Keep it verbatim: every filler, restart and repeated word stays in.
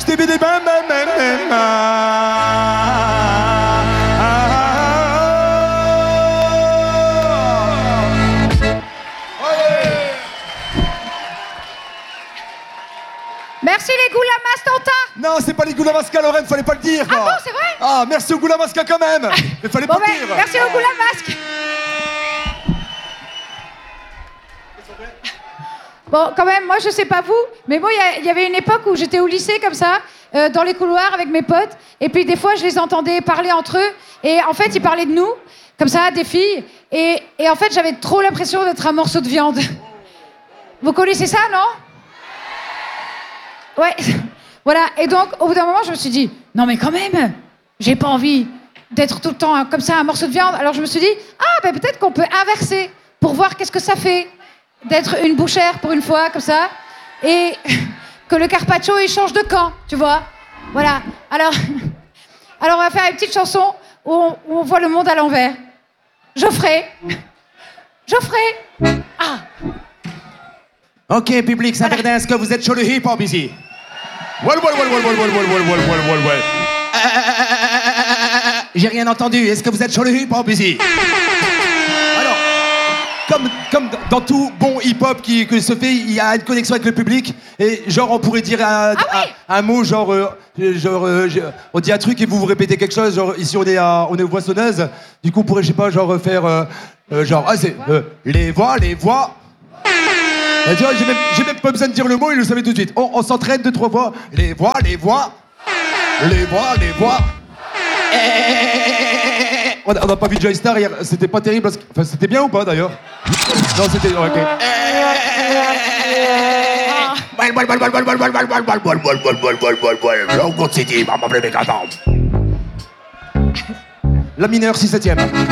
des bébés, bam, bam, bam, bam, Merci les Goulamas, Tantin. Non, c'est pas les Goulamasca, Lorraine, fallait pas le dire. Ah bon, c'est vrai? Ah, merci aux Goulamasca quand même. Mais fallait Bon pas ben, le dire. merci aux Goulamasques. Bon, quand même, moi, je sais pas vous, mais moi, il y, y avait une époque où j'étais au lycée, comme ça, euh, dans les couloirs avec mes potes, et puis des fois, je les entendais parler entre eux, et en fait, ils parlaient de nous, comme ça, des filles, et, et en fait, j'avais trop l'impression d'être un morceau de viande. Vous connaissez ça, non? Ouais, voilà, et donc, au bout d'un moment, je me suis dit, non, mais quand même, j'ai pas envie d'être tout le temps hein, comme ça, un morceau de viande, alors je me suis dit, ah, ben peut-être qu'on peut inverser, pour voir qu'est-ce que ça fait d'être une bouchère pour une fois, comme ça, et que le carpaccio, il change de camp, tu vois. Voilà. Alors, alors on va faire une petite chanson où on, où on voit le monde à l'envers. Geoffrey. Geoffrey. Ah. Ok, public, ça Voilà. verdun, est-ce que vous êtes chaud le hip-hop ici? Well, well, well, well, well, well, well, well, well, well, well. J'ai rien entendu, est-ce que vous êtes chaud le hip-hop ici? Alors, comme, comme dans tout bon hip-hop qui que se fait, il y a une connexion avec le public. Et genre, on pourrait dire un, Ah oui. un, un mot, genre, euh, genre euh, je- on dit un truc et vous vous répétez quelque chose. Genre, ici, on est, à, on est aux Voissonneuses. Du coup, on pourrait, je sais pas, genre, faire, euh, euh, genre, ah, c'est euh, les voix, les voix. Et tu vois, j'ai même, j'ai même pas besoin de dire le mot, il le savait tout de suite. On, on s'entraîne deux, trois fois. Les voix, les voix. Les voix, les voix. On a, on a pas vu Joy Star hier, c'était pas terrible. Parce que, enfin, c'était bien ou pas d'ailleurs? Non, c'était. Ok. Well, well, well, well, well, well, well, well, well, well, well, well, well, well, well, well. Long City, maman, les mécatante. La mineure, six septième.